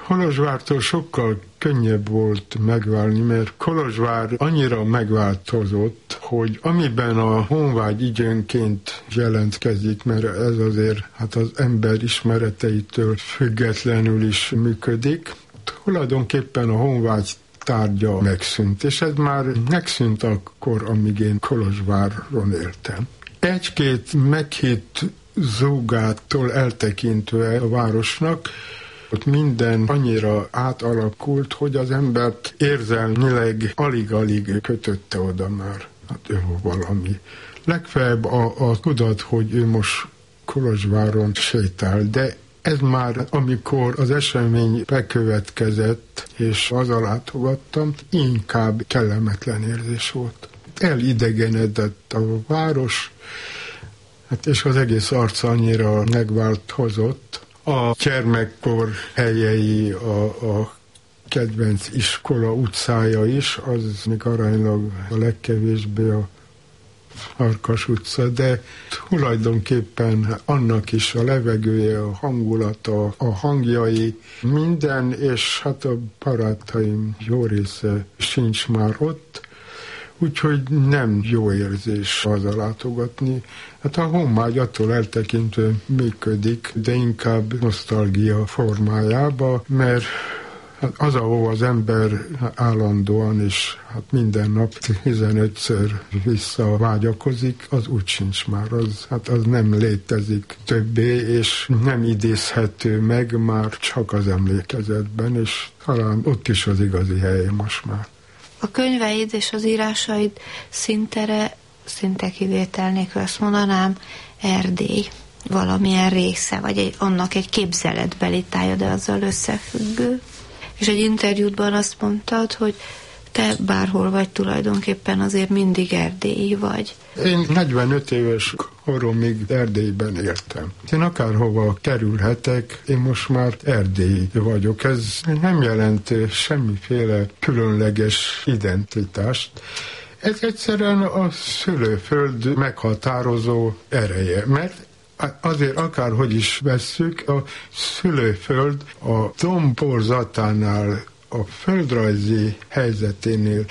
Kolozsvártól sokkal könnyebb volt megválni, mert Kolozsvár annyira megváltozott, hogy amiben a honvágy időnként jelentkezik, mert ez azért az ember ismereteitől függetlenül is működik, tulajdonképpen a honvágy tárgya megszűnt, és ez már megszűnt akkor, amíg én Kolozsváron éltem. Egy-két meghitt zúgától eltekintve a városnak, ott minden annyira átalakult, hogy az embert érzelmileg alig-alig kötötte oda már valami. Legfeljebb a tudat, hogy ő most Kolozsváron sétál, de ez már, amikor az esemény bekövetkezett, és hazalátogattam, inkább kellemetlen érzés volt. Elidegenedett a város, és az egész arca annyira megváltozott. A gyermekkor helyei, a kedvenc iskola utcája is, az még aránylag a legkevésbé a Farkas utca, de tulajdonképpen annak is a levegője, a hangulata, a hangjai, minden, és a barátaim jó része sincs már ott, úgyhogy nem jó érzés hazalátogatni. A honvágy attól eltekintve működik, de inkább nosztalgia formájába, mert az, ahova az ember állandóan és minden nap 15-ször visszavágyakozik, az úgy sincs már, az nem létezik többé, és nem idézhető meg már csak az emlékezetben, és talán ott is az igazi helye most már. A könyveid és az írásaid szinte kivétel nélkül azt mondanám, Erdély valamilyen része, vagy annak egy képzeletbeli tája, de azzal összefüggő. És egy interjútban azt mondtad, hogy te bárhol vagy, tulajdonképpen azért mindig erdélyi vagy. Én 45 éves koromig Erdélyben éltem. Én akárhova kerülhetek, én most már erdélyi vagyok. Ez nem jelent semmiféle különleges identitást. Ez egyszerűen a szülőföld meghatározó ereje, mert azért akárhogy is vesszük, a szülőföld a domborzatánál, a földrajzi helyzeténél,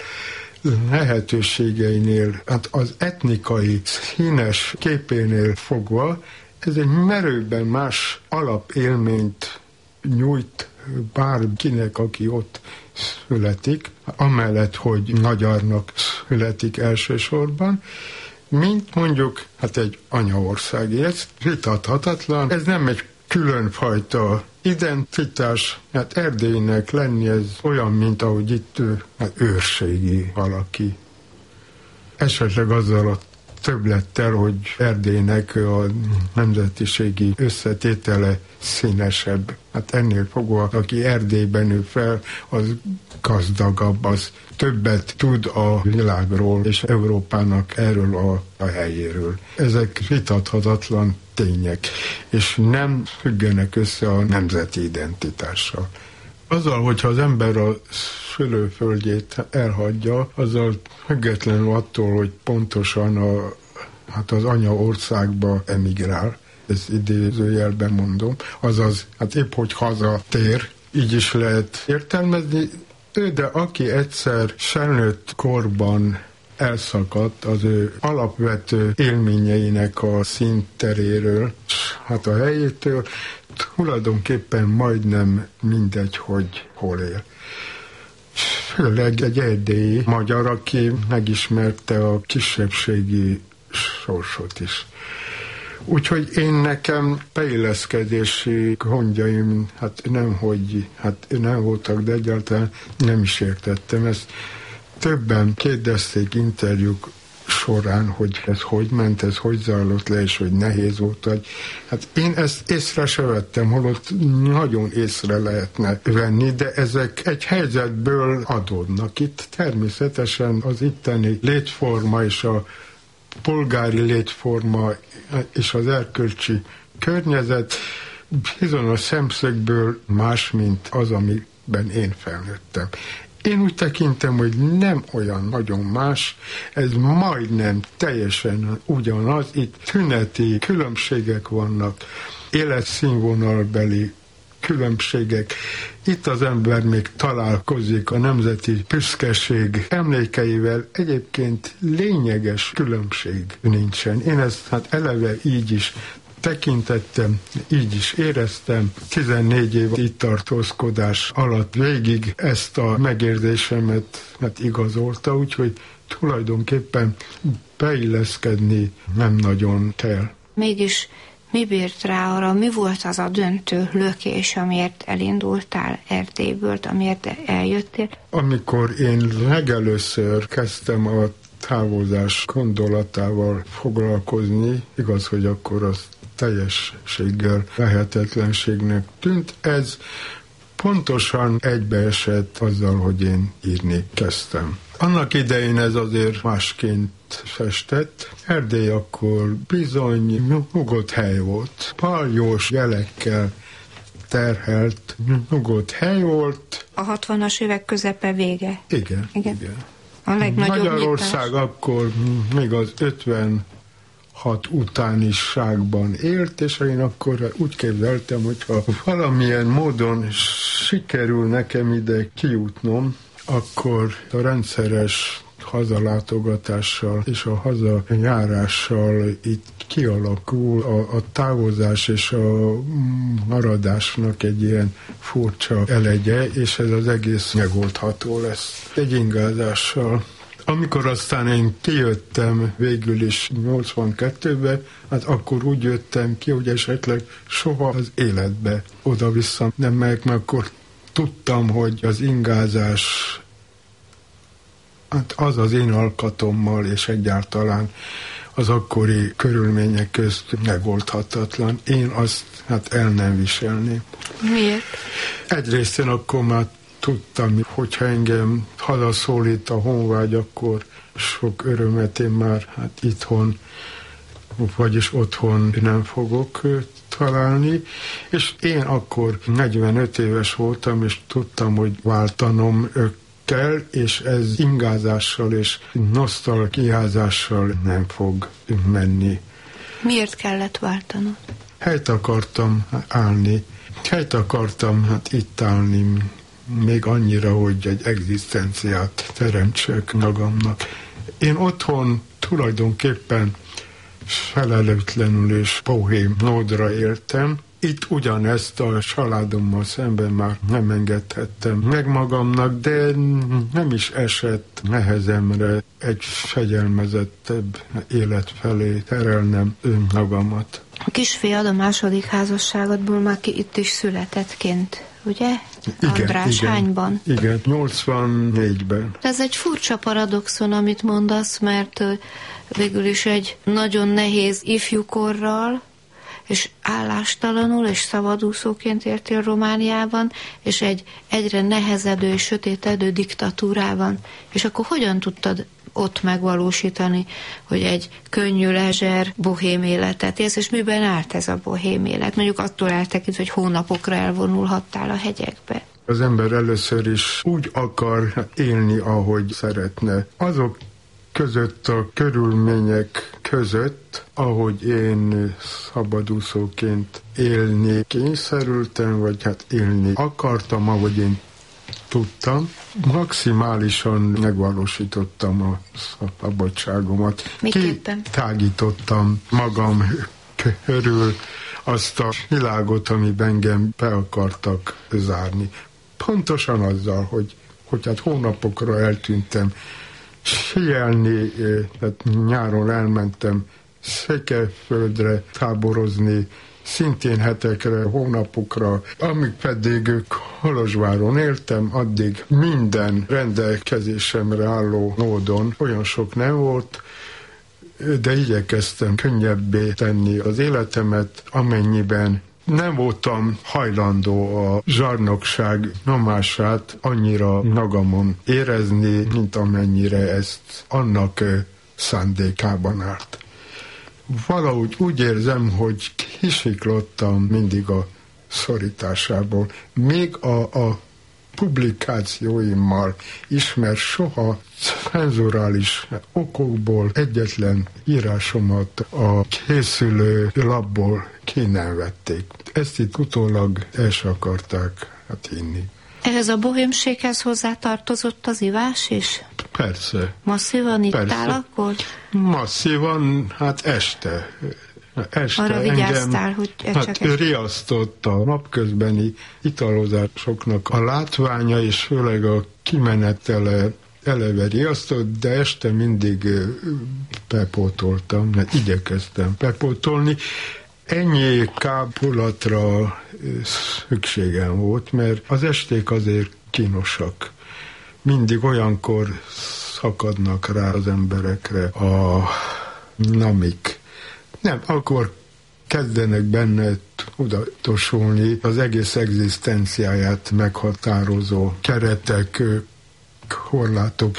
lehetőségeinél, az etnikai színes képénél fogva, ez egy merőben más alapélményt nyújt bárkinek, aki ott születik, amellett, hogy magyarnak születik elsősorban, mint mondjuk egy anyaországi. Ez vitathatatlan, ez nem egy különfajta identitás, Erdélynek lenni ez olyan, mint ahogy itt őrségi valaki. Esetleg azzal a többlettel, hogy Erdélynek a nemzetiségi összetétele színesebb. Ennél fogva, aki Erdélyben nő fel, az gazdagabb, az többet tud a világról és Európának erről a helyéről. Ezek vitathatatlan tények, és nem függenek össze a nemzeti identitással. Azzal, hogyha az ember a szülőföldjét elhagyja, azzal függetlenül attól, hogy pontosan az anyaországba emigrál, ezt idézőjelben mondom, azaz, épp hogy hazatér, így is lehet értelmezni, de aki egyszer felnőtt korban elszakadt az ő alapvető élményeinek a színteréről, a helyétől, tulajdonképpen majdnem mindegy, hogy hol él. Főleg egy erdélyi magyar, aki megismerte a kisebbségi sorsot is. Úgyhogy én nekem beilleszkedési gondjaim, nem voltak, de egyáltalán nem is értettem ezt. Többen kérdezték interjúk során, hogy ez hogy ment, ez hogy zajlott le, és hogy nehéz volt, hogy én ezt észre se vettem, holott nagyon észre lehetne venni, de ezek egy helyzetből adódnak. Itt természetesen az itteni létforma és a polgári létforma és az erkölcsi környezet bizonyos szemszögből más, mint az, amiben én felnőttem. Én úgy tekintem, hogy nem olyan nagyon más, ez majdnem teljesen ugyanaz, itt tüneti különbségek vannak, életszínvonalbeli különbségek. Itt az ember még találkozik a nemzeti büszkeség emlékeivel, egyébként lényeges különbség nincsen. Én ezt eleve így is tekintettem, így is éreztem. 14 év itt tartózkodás alatt végig ezt a megérzésemet igazolta, úgyhogy tulajdonképpen beilleszkedni nem nagyon kell. Mégis mi bírt rá arra, mi volt az a döntő lökés, amiért elindultál Erdélyből, amiért eljöttél? Amikor én legelőször kezdtem a távozás gondolatával foglalkozni, igaz, hogy akkor az teljességgel lehetetlenségnek tűnt, ez pontosan egybeesett azzal, hogy én írni kezdtem. Annak idején ez azért másként festett. Erdély akkor bizony nyugodt hely volt. Baljós jelekkel terhelt nyugodt hely volt. A 60-as évek közepe vége. Igen. A legnagyobb Magyarország nyitás. Akkor még az 56 utániságban élt, és én akkor úgy képzeltem, hogyha valamilyen módon sikerül nekem ide kijutnom, akkor a rendszeres hazalátogatással és a hazajárással itt kialakul a távozás és a maradásnak egy ilyen furcsa elegye, és ez az egész megoldható lesz egy ingázással. Amikor aztán én kijöttem végül is 82-be, akkor úgy jöttem ki, hogy esetleg soha az életbe oda-vissza nem megyek, mert akkor tudtam, hogy az ingázás az az én alkatommal és egyáltalán az akkori körülmények közt megoldhatatlan. Én azt el nem viselném. Miért? Egyrészt én akkor már tudtam, hogyha engem hazaszólít a honvágy, akkor sok örömet én már itthon, vagyis otthon nem fogok találni, és én akkor 45 éves voltam, és tudtam, hogy váltanom kell, és ez ingázással és nosztalgiázással nem fog menni. Miért kellett váltanod? Helyt akartam állni. Helyt akartam itt állni, még annyira, hogy egy egzisztenciát teremtsek magamnak. Én otthon tulajdonképpen felelőtlenül és bohém módra éltem. Itt ugyanezt a családommal szemben már nem engedhettem meg magamnak, de nem is esett nehezemre egy fegyelmezettebb élet felé terelnem önmagamat. A kisfiad a második házasságodból már itt is születettként, ugye? Andráshányban. Igen, 84-ben. Ez egy furcsa paradoxon, amit mondasz, mert végül is egy nagyon nehéz ifjúkorral, és állástalanul és szabadúszóként értél Romániában, és egy egyre nehezedő és sötétedő diktatúrában. És akkor hogyan tudtad ott megvalósítani, hogy egy könnyű, lezser, bohém életet élsz, és miben állt ez a bohém élet? Mondjuk attól eltekint, hogy hónapokra elvonulhattál a hegyekbe. Az ember először is úgy akar élni, ahogy szeretne. Azok között, a körülmények között, ahogy én szabadúszóként élni kényszerültem, vagy élni akartam, ahogy én tudtam, maximálisan megvalósítottam a szabadságomat. Kitágítottam magam körül azt a világot, amiben engem be akartak zárni. Pontosan azzal, hogy hónapokra eltűntem, síelni, tehát nyáron elmentem Székelyföldre táborozni, szintén hetekre, hónapokra, amíg pedig Kolozsváron éltem, addig minden rendelkezésemre álló módon, olyan sok nem volt, de igyekeztem könnyebbé tenni az életemet, amennyiben nem voltam hajlandó a zsarnokság nyomását annyira magamon érezni, mint amennyire ezt annak szándékában állt. Valahogy úgy érzem, hogy kisiklottam mindig a szorításából. Még a publikációimmal is, mert soha cenzurális okokból egyetlen írásomat a készülő labból ki nem vették. Ezt itt utólag el se akarták hinni. Ehhez a bohémséghez hozzátartozott az ivás is? Persze. Masszívan ittál akkor? Masszívan, hát este arra vigyáztál, hogy csak riasztott a napközbeni italozásoknak a látványa, és főleg a kimenetele eleve riasztott, de este mindig bepótoltam, mert igyekeztem bepótolni. Ennyi kábulatra szükségem volt, mert az esték azért kínosak. Mindig olyankor szakadnak rá az emberekre a namik. Nem, akkor kezdenek benne tudatosulni az egész egzisztenciáját meghatározó keretek, korlátok.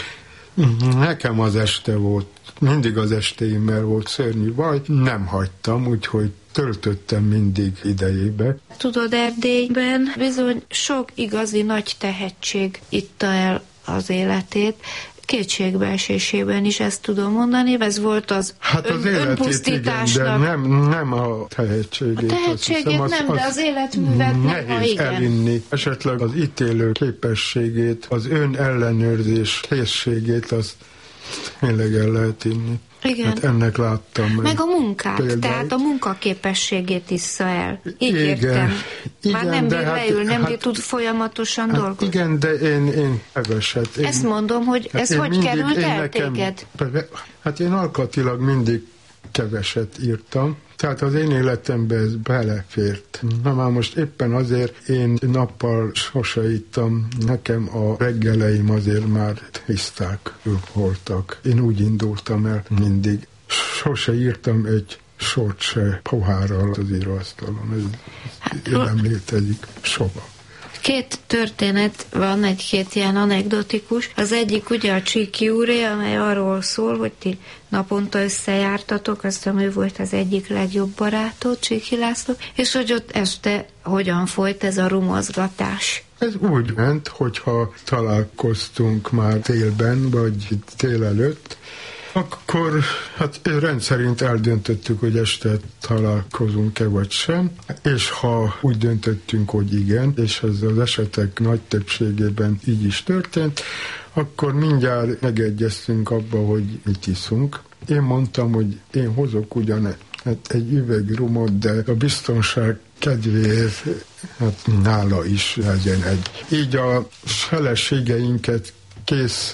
Nekem az este volt, mindig az estéimmel volt szörnyű baj, nem hagytam, úgyhogy töltöttem mindig idejébe. Tudod, Erdélyben bizony sok igazi nagy tehetség itta el az életét, kétségbeesésében is ezt tudom mondani, ez volt az önpusztításnak. Igen, de nem a tehetségét. A tehetségét nem, de az életművet nehéz elinni. Esetleg az ítélő képességét, az önellenőrzés készségét, azt tényleg el lehet inni. Igen. Hát ennek láttam. Meg a munkát, például. Tehát a munkaképességét issza el. Így értem. Már nem bír leül, nem bír tud folyamatosan dolgozni. Igen, de én keveset. Ezt mondom, hogy ez hogy került el téged? Hát én alkatilag mindig keveset írtam, tehát az én életembe ez belefért. Na már most éppen azért én nappal sose ittam, nekem a reggeleim azért már tiszták voltak. Én úgy indultam el mindig. Sose írtam egy sort se pohárral az íróasztalon. Ez nem létezik soha. Két történet van, egy-két ilyen anekdotikus. Az egyik ugye a Csíki úré, amely arról szól, hogy ti naponta összejártatok, aztán ő volt az egyik legjobb barátod, Csíki László, és hogy ott este hogyan folyt ez a rumozgatás. Ez úgy ment, hogyha találkoztunk már télben, vagy tél előtt, akkor hát rendszerint eldöntöttük, hogy este találkozunk-e vagy sem, és ha úgy döntöttünk, hogy igen, és ez az esetek nagy többségében így is történt, akkor mindjárt megegyeztünk abba, hogy mit iszunk. Én mondtam, hogy én hozok egy üveg rumot, de a biztonság kedvéért hát nála is legyen egy. Így a feleségeinket kész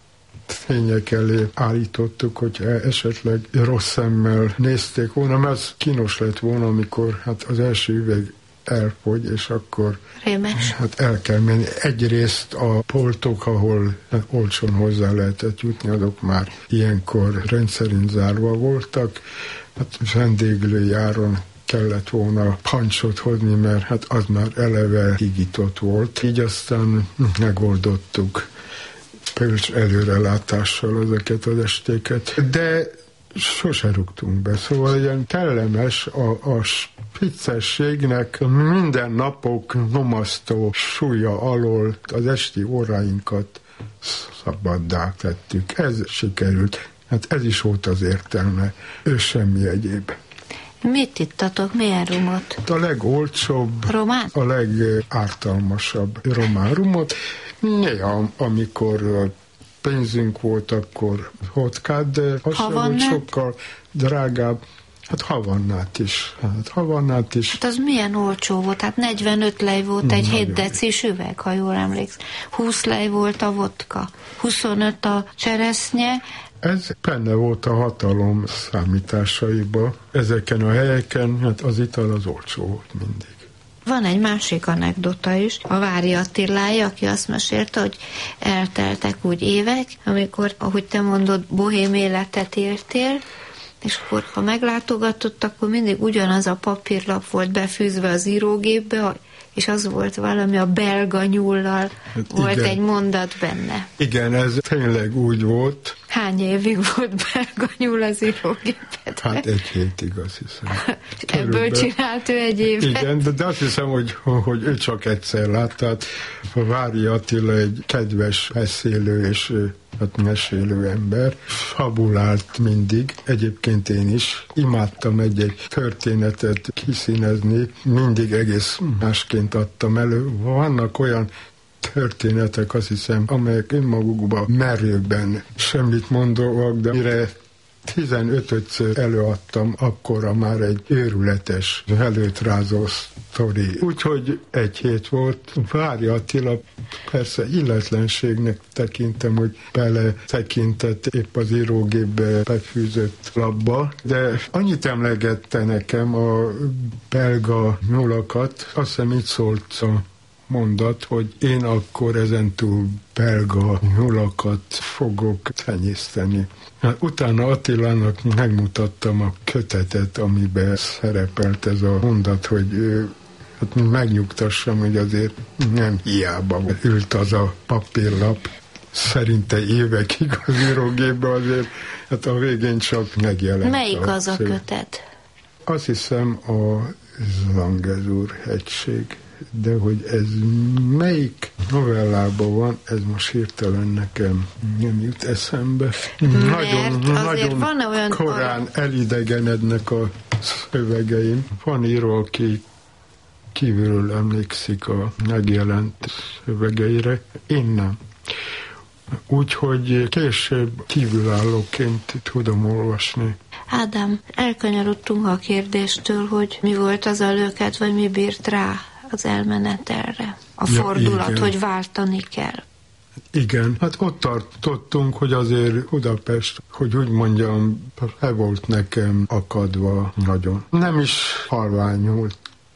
fények elé állítottuk, hogyha esetleg rossz szemmel nézték volna, mert az kínos lett volna, amikor hát az első üveg elfogy, és akkor rémes. Hát el kell menni. Egyrészt a poltok, ahol olcsón hozzá lehetett jutni, azok már ilyenkor rendszerint zárva voltak, hát vendéglőjáron kellett volna pancsot hozni, mert hát az már eleve higított volt. Így aztán megoldottuk például előrelátással ezeket az estéket, de sose rúgtunk be. Szóval ilyen kellemes a viccességnek minden napok nomasztó súlya alól az esti óráinkat szabaddá tettük. Ez sikerült. Hát ez is volt az értelme. Ő semmi egyéb. Mit ittatok? Milyen rumot? A legolcsóbb, román? A legártalmasabb román rumot. Néha, amikor pénzünk volt, akkor vodkát, de az sem volt sokkal drágább. Hát havannát is. Hát az milyen olcsó volt? Hát 45 lej volt egy 7 decis üveg, ha jól emlékszem. 20 lej volt a vodka, 25 a cseresznye. Ez benne volt a hatalom számításaiba. Ezeken a helyeken hát az ital az olcsó volt mindig. Van egy másik anekdota is, a Vári Attilája, aki azt mesélte, hogy elteltek úgy évek, amikor, ahogy te mondod, bohém életet éltél, és akkor, ha meglátogatott, akkor mindig ugyanaz a papírlap volt befűzve az írógépbe, és az volt valami a belga nyúllal, hát volt igen. Egy mondat benne. Igen, ez tényleg úgy volt. Hány évig volt belga nyúl az írógépet? Hát egy hétig, azt hiszem. Ebből csinált ő egy évet. Igen, de azt hiszem, hogy ő csak egyszer látta. A Vári Attila egy kedves beszélő, és mesélő ember, fabulált mindig, egyébként én is imádtam egy történetet kiszínezni, mindig egész másként adtam elő. Vannak olyan történetek, azt hiszem, amelyek önmagukban merőben semmit mondóak, de mire 15-ször előadtam, akkora már egy őrületes, előtrázó sztori. Úgyhogy egy hét volt. Várja Attila, persze illetlenségnek tekintem, hogy bele tekintett épp az írógépbe befűzött labba, de annyit emlegette nekem a belga nyulakat, azt hiszem így szólt a mondat, hogy én akkor ezentúl belga nyulakat fogok tenyészteni. Utána Attilának megmutattam a kötetet, amiben szerepelt ez a mondat, hogy megnyugtassam, hogy azért nem hiába ült az a papírlap. Szerinte évekig az írógépbe azért, a végén csak megjelent. Melyik az a kötet? Azt hiszem a Zangezur hegység. De hogy ez melyik novellában van, ez most hirtelen nekem nem jut eszembe. Nagyon van olyan korán elidegenednek a szövegeim. Van író, aki kívülről emlékszik a megjelent szövegeire, én nem. Úgyhogy később kívülállóként tudom olvasni. Ádám, elkanyarodtunk a kérdéstől, hogy mi volt az a löket, vagy mi bírt rá az elmenetelre. A fordulat, igen, hogy váltani kell. Igen, ott tartottunk, hogy azért Budapest, hogy úgy mondjam, le volt nekem akadva nagyon. Nem is halványult,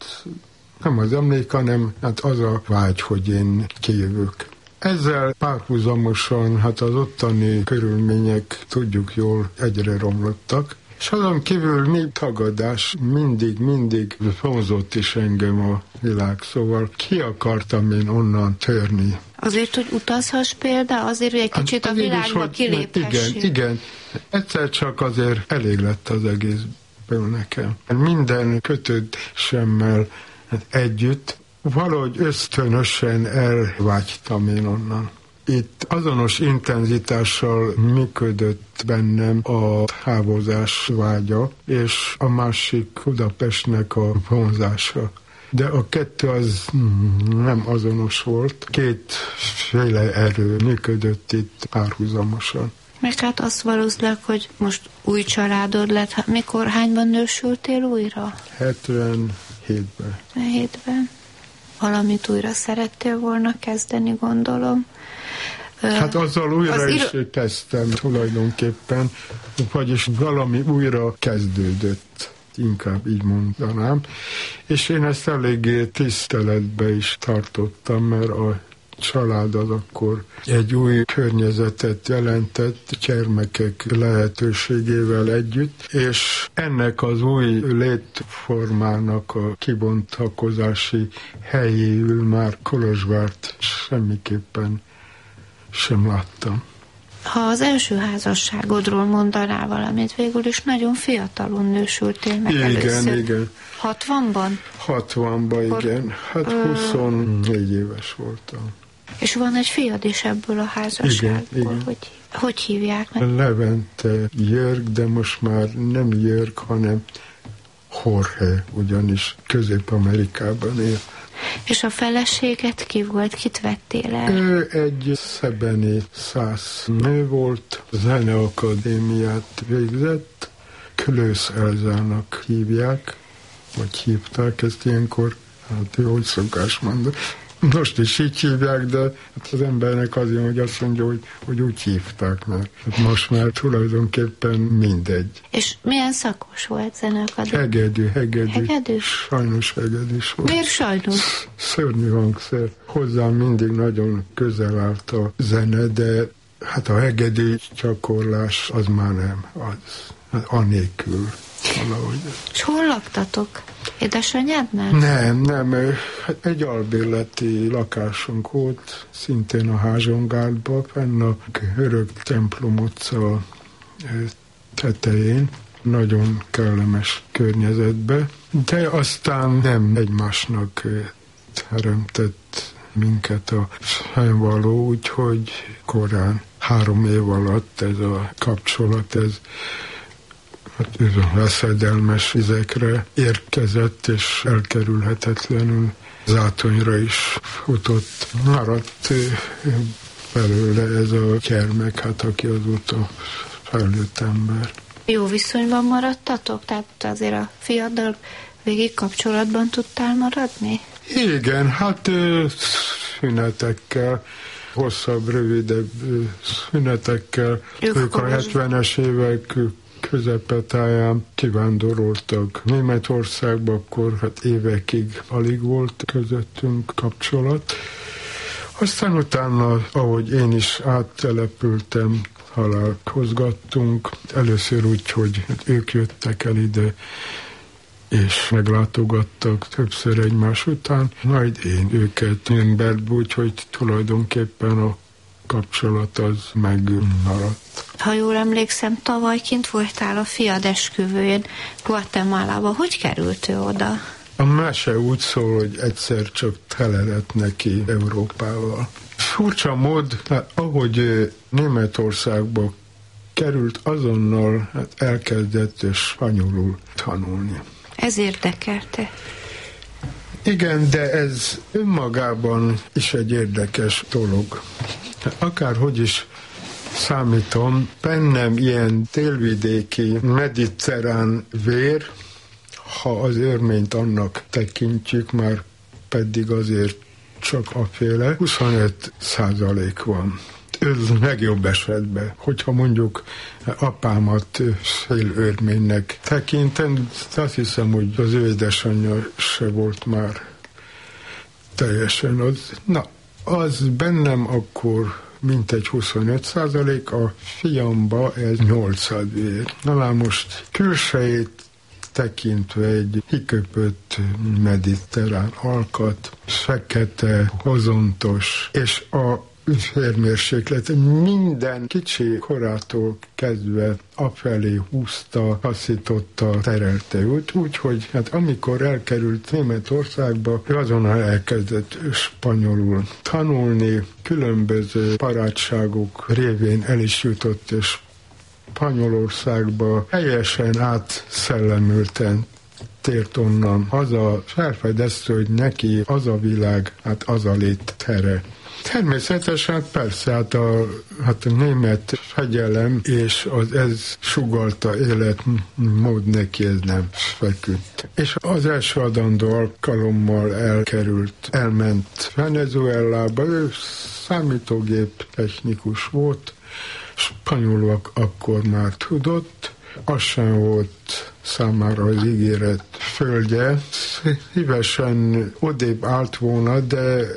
nem az emlék, hanem az a vágy, hogy én kijövök. Ezzel párhuzamosan az ottani körülmények, tudjuk jól, egyre romlottak, és azon kívül még tagadás, mindig vonzott is engem a világ, szóval ki akartam én onnan törni. Azért, hogy utazhass például, azért, hogy egy kicsit a világba kiléphessél. Igen, egyszer csak azért elég lett az egészből nekem. Minden kötődésemmel együtt valahogy ösztönösen elvágytam én onnan. Itt azonos intenzitással működött bennem a távozás vágya, és a másik Budapestnek a vonzása. De a kettő az nem azonos volt. Kétféle erő működött itt párhuzamosan. Meg hát azt valószínűleg, hogy most új családod lett. Hányban nősültél újra? 77-ben. 77-ben. Valamit újra szerettél volna kezdeni, gondolom. Hát azzal újra is kezdtem tulajdonképpen, vagyis valami újra kezdődött, inkább így mondanám, és én ezt eléggé tiszteletbe is tartottam, mert a család az akkor egy új környezetet jelentett, gyermekek lehetőségével együtt, és ennek az új létformának a kibontakozási helyéül már Kolozsvárt semmiképpen sem láttam. Ha az első házasságodról mondanál valamit, végül is nagyon fiatalon nősültél meg először. Igen. 60-ban? 60-ban, igen. 24 éves voltam. És van egy fiad is ebből a házasságból. Igen. Hogy hívják meg? Levente Jörg, de most már nem Jörg, hanem Jorge, ugyanis Közép-Amerikában él. És a feleséget ki volt? Kit vettél el? Ő egy szebeni szász nő volt, zeneakadémiát végzett, Klősz Elzának hívják, vagy hívták ezt ilyenkor, jól szokás mondani. Most is így hívják, de az embernek az jön, hogy azt mondja, hogy úgy hívták, mert most már tulajdonképpen mindegy. És milyen szakos volt zeneakadémia? Hegedű. Sajnos hegedűs volt. Miért sajnos? Szörnyű hangszer. Hozzám mindig nagyon közel állt a zene, de hát a hegedű gyakorlás az már nem az. Anélkül valahogy. És hol laktatok? Édesanyádnál? Nem. Egy albérleti lakásunk volt, szintén a Házsongártban, fenn a Görög templom utca tetején, nagyon kellemes környezetbe, de aztán nem egymásnak teremtett minket a fennvaló, úgyhogy korán 3 év alatt ez a kapcsolat, ez veszedelmes vizekre érkezett, és elkerülhetetlenül zátonyra is futott. Maradt belőle ez a gyermek, hát aki azóta felnőtt ember. Jó viszonyban maradtatok? Tehát azért a fiaddal végig kapcsolatban tudtál maradni? Igen, hát szünetekkel, hosszabb, rövidebb szünetekkel. Ők a 70-es évek közepetáján kivándoroltak Németországba, akkor hát évekig alig volt közöttünk kapcsolat. Aztán utána, ahogy én is áttelepültem, találkozgattunk. Először úgy, hogy ők jöttek el ide, és meglátogattak többször egymás után, majd én őket Nürnbergbe, úgyhogy tulajdonképpen a kapcsolat az megmaradt. Ha jól emlékszem, tavaly kint voltál a fiad esküvőjén Guatemalában. Hogy került ő oda? A mese úgy szól, hogy egyszer csak tele lett neki Európával. Furcsa mód, ahogy Németországba került, azonnal elkezdett spanyolul tanulni. Ez érdekelte? Igen, de ez önmagában is egy érdekes dolog. Akárhogy is számítom, bennem ilyen délvidéki, mediterrán vér, ha az örményt annak tekintjük, már pedig azért csak aféle, 25% van. Ez legjobb esetben, hogyha mondjuk apámat félörménynek tekintem, azt hiszem, hogy az ő édesanyja se volt már teljesen az. Na, az bennem akkor mintegy 25%, a fiamba ez 8%. Na már most külsejét tekintve egy kiköpött mediterrán alkat, fekete, hozontos, és a hőmérséklet minden kicsi korától kezdve afelé húzta, taszította, terelte őt, úgyhogy hát amikor elkerült Németországba, azonnal elkezdett spanyolul tanulni, különböző barátságok révén el is jutott, és Spanyolországba teljesen átszellemülten tért onnan haza, felfedezte, hogy neki az a világ, hát az a lét tere. Természetesen persze, hát a német fegyelem és az ez sugallta életmód neki ez nem feküdt. És az első adandó alkalommal elment Venezuelába, ő számítógép technikus volt, spanyolul akkor már tudott, az sem volt számára az ígéret földje. Szívesen odébb állt volna, de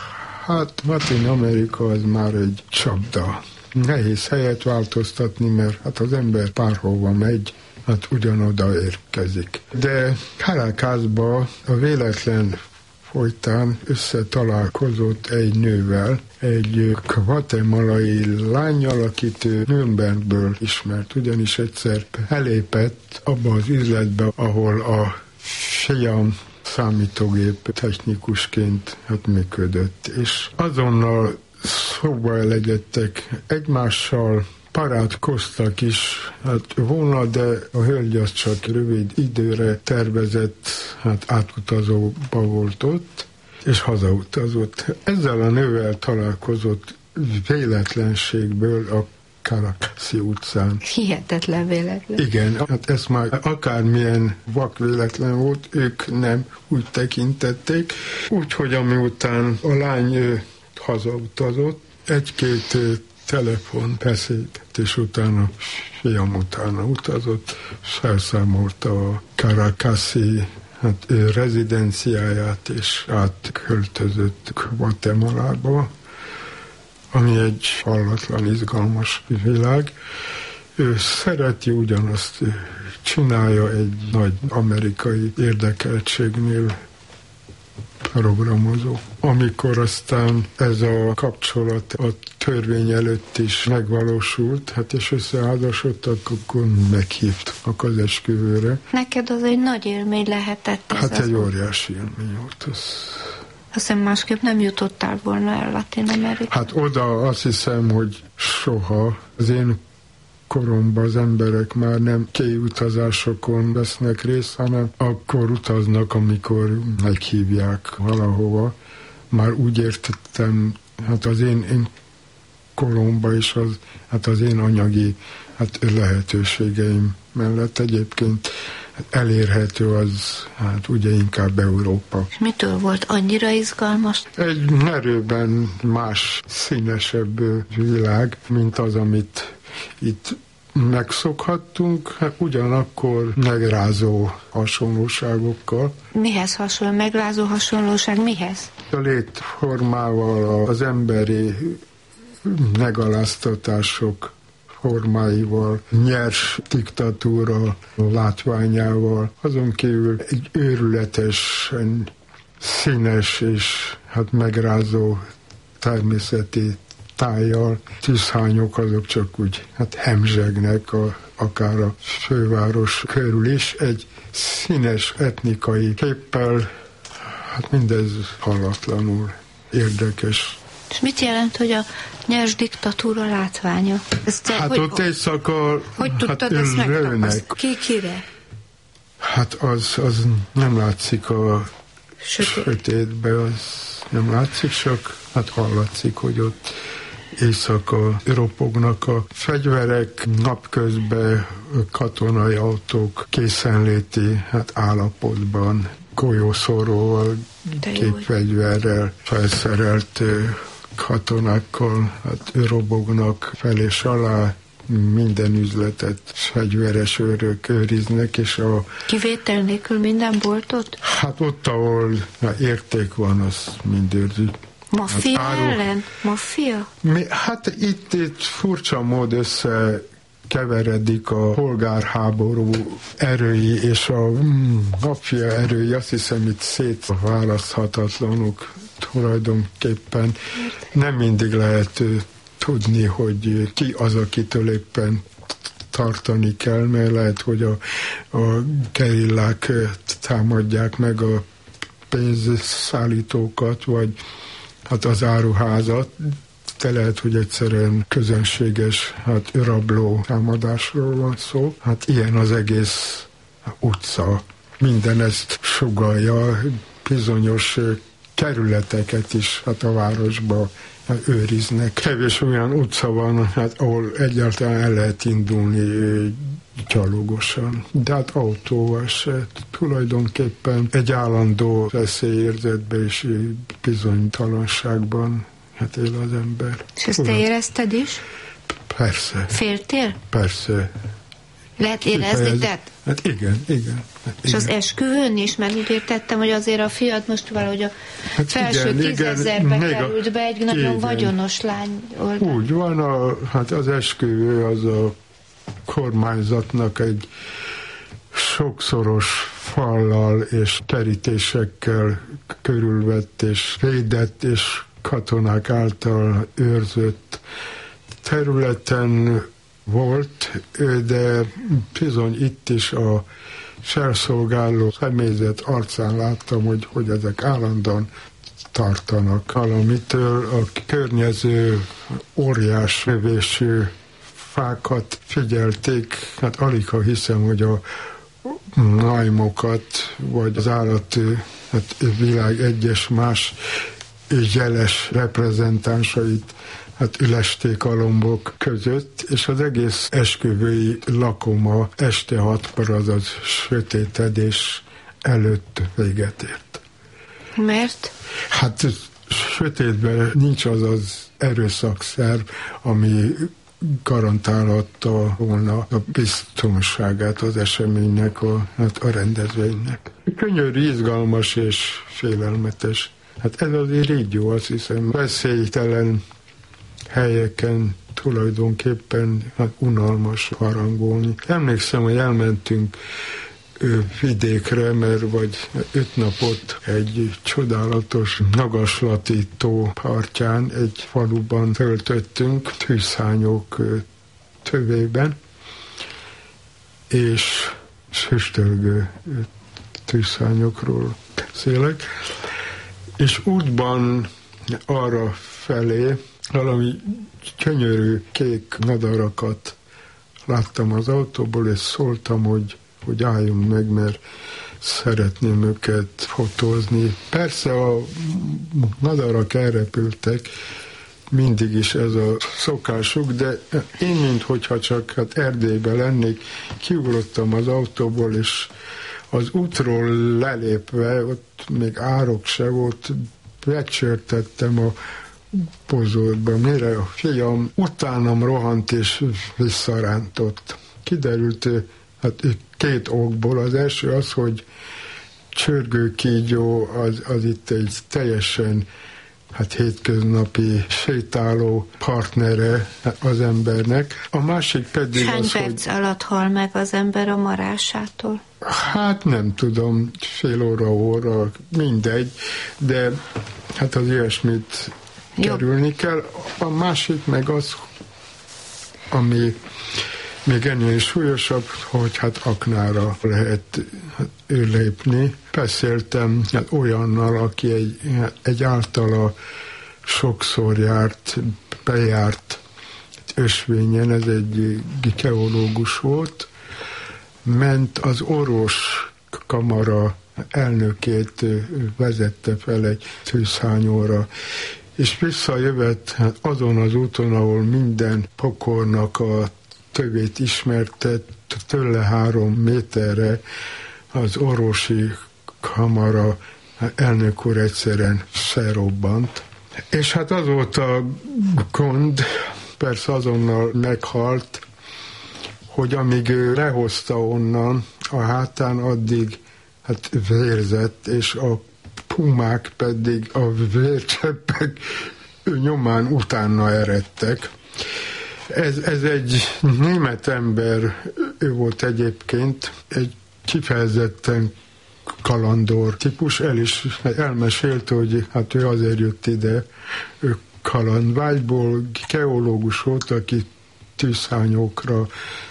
hát Latin Amerika az már egy csapda. Nehéz helyet változtatni, mert hát az ember párhova megy, hát ugyanoda érkezik. De Caracasba a véletlen folytán összetalálkozott egy nővel, egy guatemalai lánnyal, akit ő Nürnbergből ismert, ugyanis egyszer elépett abba az üzletbe, ahol a fiam számítógép technikusként működött, és azonnal szóba elegyedtek egymással, barátkoztak is volna, de a hölgy az csak rövid időre tervezett, átutazóba volt ott, és hazautazott. Ezzel a nővel találkozott véletlenségből a Caracasi utcán. Hihetetlen véletlen. Igen, hát ez már akármilyen vak véletlen volt, ők nem úgy tekintették. Úgyhogy amiután a lány hazautazott, egy-két telefonbeszédet, és utána fiam utána utazott, felszámolta a Caracasi rezidenciáját, és átköltözött Guatemalába, ami egy hallatlan izgalmas világ. Ő szereti, ugyanazt csinálja egy nagy amerikai érdekeltségnél programozó. Amikor aztán ez a kapcsolat a törvény előtt is megvalósult, és összeházasodtak, akkor meghívtak az esküvőre. Neked az egy nagy élmény lehetett ez? Hát egy óriási élmény volt az. Aztán másképp nem jutottál volna el Latin Amerikába. Hát oda azt hiszem, hogy soha. Az én koromban az emberek már nem kiutazásokon vesznek részt, hanem akkor utaznak, amikor meghívják valahova. Már úgy értettem, hát az én koromban is az én anyagi lehetőségeim mellett egyébként elérhető az, ugye inkább Európa. És mitől volt annyira izgalmas? Egy merőben más, színesebb világ, mint az, amit itt megszokhattunk, ugyanakkor megrázó hasonlóságokkal. Mihez hasonló? Megrázó hasonlóság mihez? A létformával, az emberi megaláztatások formáival, nyers diktatúra látványával, azon kívül egy őrületesen színes és megrázó természeti tájjal. Tűzhányok azok csak úgy hemzsegnek akár a főváros körül is. Egy színes etnikai képpel, mindez hallatlanul érdekes. És mit jelent, hogy a nyers diktatúra látványa? Ott éjszaka hogy tudtad ezt megtapasztalni? Kire? Az nem látszik a sötétbe, az nem látszik, csak hallatszik, hogy ott éjszaka ropognak a fegyverek, napközben katonai autók készenléti állapotban, golyószóróval, képfegyverrel felszerelt katonákkal robognak fel és alá, minden üzletet fegyveres őrök őriznek, és kivétel nélkül minden boltot? Ott, ahol érték van, az mind őrzik. Maffia ellen? Maffia? Itt furcsa mód összekeveredik a polgárháború erői és a maffia erői, azt hiszem itt szétválaszthatatlanok tulajdonképpen. Nem mindig lehet tudni, hogy ki az, akitől éppen tartani kell, mert lehet, hogy a gerillák támadják meg a pénzszállítókat, vagy az áruházat, de lehet, hogy egyszerűen közönséges rabló támadásról van szó. Ilyen az egész utca. Minden ezt sugallja, bizonyos kerületeket is a városba őriznek. Kevés olyan utca van, ahol egyáltalán el lehet indulni gyalogosan. De autóval se. Tulajdonképpen egy állandó veszélyérzetben és bizonytalanságban él az ember. És ezt te érezted is? Persze. Féltél? Persze. Lehet érezni, tehát? Igen. És az esküvőn is, mert úgy értettem, hogy azért a fiad most valahogy a felső 10 000-be került be egy nagyon vagyonos lány oldal. Úgy van, az esküvő az a kormányzatnak egy sokszoros fallal és kerítésekkel körülvett és védett és katonák által őrzött területen volt, de bizony itt is a serszolgáló személyzet arcán láttam, hogy ezek állandóan tartanak valamitől. A környező óriás növésű fákat figyelték, aligha hiszem, hogy a majmokat, vagy az állat világ egyes más jeles reprezentánsait ülesték a lombok között, és az egész esküvői lakoma este 6-kor, azaz sötétedés előtt véget ért. Mert? Sötétben nincs az erőszakszerv, ami garantálhatta volna a biztonságát az eseménynek, a rendezvénynek. Könyörű, izgalmas és félelmetes. Ez azért így jó, azt hiszem, veszélytelen helyeken tulajdonképpen unalmas harangolni. Emlékszem, hogy elmentünk vidékre, mert vagy 5 napot egy csodálatos magaslati tó partján egy faluban töltöttünk, tűzhányok tövében, és füstölgő tűzhányokról beszélek, És útban arra felé valami gyönyörű kék madarakat láttam az autóból, és szóltam, hogy álljunk meg, mert szeretném őket fotózni. Persze a madarak elrepültek, mindig is ez a szokásuk, de én, minthogyha csak Erdélyben lennék, kiugrottam az autóból, és az útról lelépve, ott még árok se volt, becsörtettem a pozorba, mire a fiam utánam rohant és visszarántott. Kiderült, két okból. Az első az, hogy csörgőkígyó az itt egy teljesen hétköznapi sétáló partnere az embernek. A másik pedig hány perc alatt hal meg az ember a marásától? Nem tudom, fél óra, mindegy, de az ilyesmit kerülni kell. A másik meg az, ami még ennél súlyosabb, hogy aknára lehet lépni. Beszéltem olyannal, aki egy általa sokszor bejárt ösvényen, ez egy geológus volt, ment az orvos kamara elnökét vezette fel egy tűzhányóra, és visszajövett azon az úton, ahol minden pokornak a tövét ismerte, tőle 3 méterre az orvosi kamara elnök úr egyszerűen felrobbant. És az volt a gond, persze azonnal meghalt, hogy amíg ő lehozta onnan a hátán, addig vérzett, és a pumák pedig a vércseppek nyomán utána eredtek. Ez egy német ember, ő volt egyébként, egy kifejezetten kalandor típus, elmesélte, hogy ő azért jött ide, ő kalandvágyból, geológus volt, aki tűzhányókra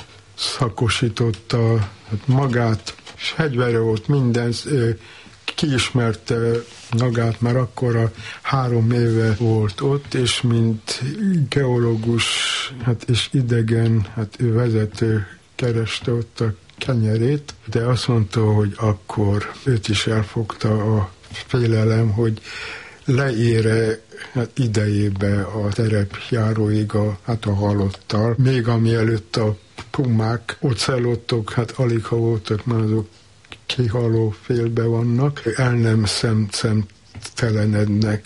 szakosította magát, és hegyverre volt minden, kiismerte magát, már akkor 3 éve volt ott, és mint geológus, és idegen, ő vezető kereste ott a kenyerét, de azt mondta, hogy akkor őt is elfogta a félelem, hogy leére idejébe a terepjáróig a halottal, még amielőtt a pumák, ocellottok, alig ha voltak, már azok kihaló félbe vannak, el nem szemtelenednek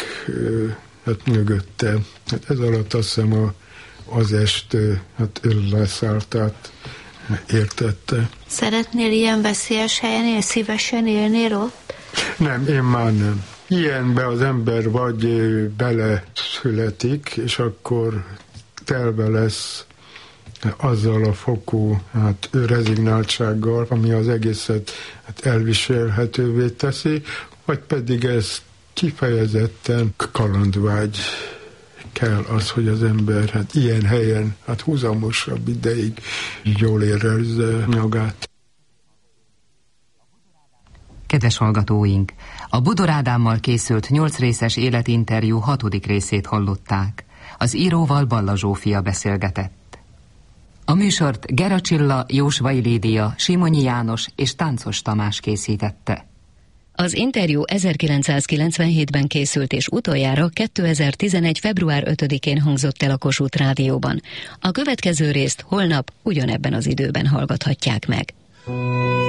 mögötte. Ez alatt azt hiszem az est leszállt, értette. Szeretnél ilyen veszélyes helyen szívesen élnél ott? Nem, én már nem. Ilyenbe az ember vagy bele születik, és akkor telve lesz azzal a fokú rezignáltsággal, ami az egészet elviselhetővé teszi, vagy pedig ez kifejezetten kalandvágy kell az, hogy az ember ilyen helyen húzamosabb ideig jól érezze magát. Kedves hallgatóink! A Bodor Ádámmal készült 8 részes életinterjú 6. részét hallották. Az íróval Balla Zsófia beszélgetett. A műsort Gera Csilla, Jósvai Lídia, Simonyi János és Táncos Tamás készítette. Az interjú 1997-ben készült, és utoljára 2011. február 5-én hangzott el a Kossuth Rádióban. A következő részt holnap ugyanebben az időben hallgathatják meg.